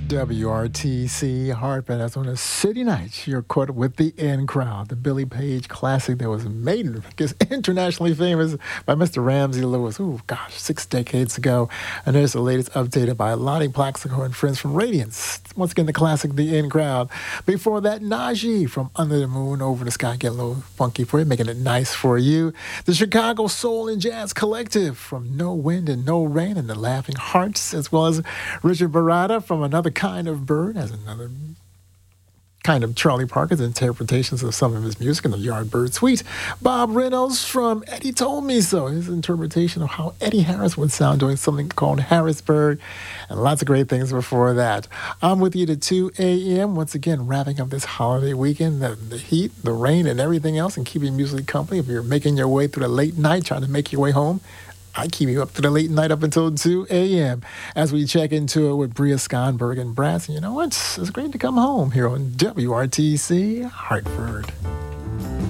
WRTC Hartford. That's on a City Nights. You're caught with the In Crowd, the Billy Page classic that was made, I guess, internationally famous by Mr. Ramsey Lewis. Ooh, gosh, 6 decades ago. And there's the latest updated by Lonnie Plaxico and friends from Radiance. Once again, the classic, the In Crowd. Before that, Najee from Under the Moon, Over the Sky, get a little funky for you, making it nice for you. The Chicago Soul and Jazz Collective from No Wind and No Rain and the Laughing Hearts, as well as Richard Barada from Another Kind of Bird, as another kind of Charlie Parker's interpretations of some of his music in the Yardbird Suite. Bob Reynolds from Eddie Told Me So, his interpretation of how Eddie Harris would sound doing something called Harrisburg, and lots of great things before that. I'm with you to 2 a.m. Once again, wrapping up this holiday weekend, the heat, the rain, and everything else, and keeping music company. If you're making your way through the late night, trying to make your way home, I keep you up to the late night up until 2 a.m. as we check into it with Bria Skonberg and Brass. And you know what? It's great to come home here on WRTC Hartford.